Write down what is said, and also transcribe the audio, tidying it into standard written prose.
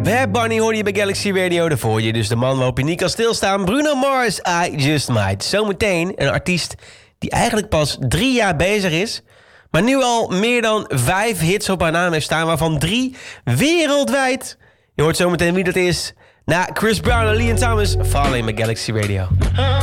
Bad Bunny hoorde je bij Galaxy Radio. Daarvoor je dus de man waarop je niet kan stilstaan. Bruno Mars, I Just Might. Zometeen een artiest die eigenlijk pas 3 jaar bezig is, maar nu al meer dan 5 hits op haar naam heeft staan, waarvan 3 wereldwijd. Je hoort zometeen wie dat is. Na Chris Brown en Leon Thomas, Falling bij Galaxy Radio.